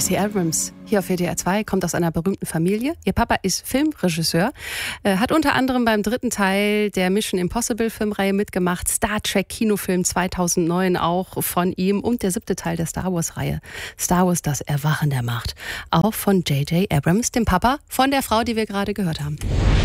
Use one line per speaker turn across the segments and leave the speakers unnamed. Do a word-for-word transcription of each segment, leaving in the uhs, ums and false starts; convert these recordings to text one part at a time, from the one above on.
J C Abrams, hier auf W D R zwei, kommt aus einer berühmten Familie. Ihr Papa ist Filmregisseur, äh, hat unter anderem beim dritten Teil der Mission Impossible Filmreihe mitgemacht, Star Trek Kinofilm zweitausendneun auch von ihm und der siebte Teil der Star Wars Reihe, Star Wars, das Erwachen der Macht, auch von J J Abrams, dem Papa von der Frau, die wir gerade gehört haben.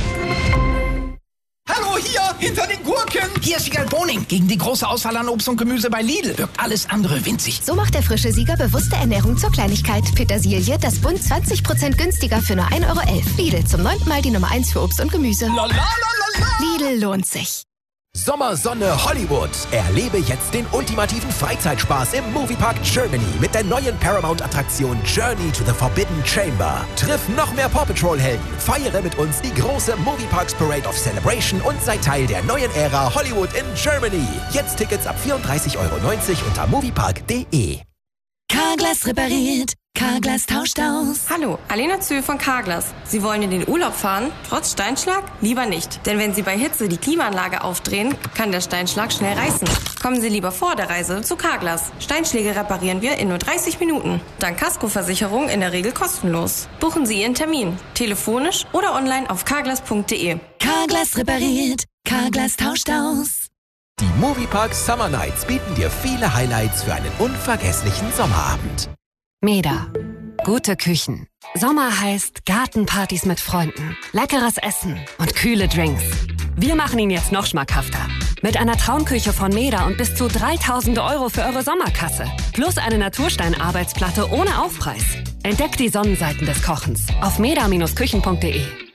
Hallo, hier, hinter den Gurken. Hier ist Sieger Boning. Gegen die große Auswahl an Obst und Gemüse bei Lidl wirkt alles andere winzig.
So macht der frische Sieger bewusste Ernährung zur Kleinigkeit. Petersilie, das Bund zwanzig Prozent günstiger für nur ein Euro elf. Lidl, zum neunten Mal die Nummer eins für Obst und Gemüse.
La, la, la, la, la.
Lidl lohnt sich.
Sommersonne Hollywood. Erlebe jetzt den ultimativen Freizeitspaß im Moviepark Germany mit der neuen Paramount-Attraktion Journey to the Forbidden Chamber. Triff noch mehr Paw Patrol-Helden, feiere mit uns die große Movieparks Parade of Celebration und sei Teil der neuen Ära Hollywood in Germany. Jetzt Tickets ab vierunddreißig Euro neunzig unter moviepark punkt de.
Carglass repariert, Carglass tauscht aus.
Hallo, Alena Zühl von Carglass. Sie wollen in den Urlaub fahren, trotz Steinschlag? Lieber nicht. Denn wenn Sie bei Hitze die Klimaanlage aufdrehen, kann der Steinschlag schnell reißen. Kommen Sie lieber vor der Reise zu Carglass. Steinschläge reparieren wir in nur dreißig Minuten. Dank Kaskoversicherung in der Regel kostenlos. Buchen Sie Ihren Termin, telefonisch oder online auf carglass punkt de.
Carglass repariert, Carglass tauscht aus.
Die Moviepark Summer Nights bieten dir viele Highlights für einen unvergesslichen Sommerabend.
Meda. Gute Küchen. Sommer heißt Gartenpartys mit Freunden, leckeres Essen und kühle Drinks. Wir machen ihn jetzt noch schmackhafter. Mit einer Traumküche von Meda und bis zu dreitausend Euro für eure Sommerkasse. Plus eine Naturstein-Arbeitsplatte ohne Aufpreis. Entdeckt die Sonnenseiten des Kochens auf meda Bindestrich küchen punkt de.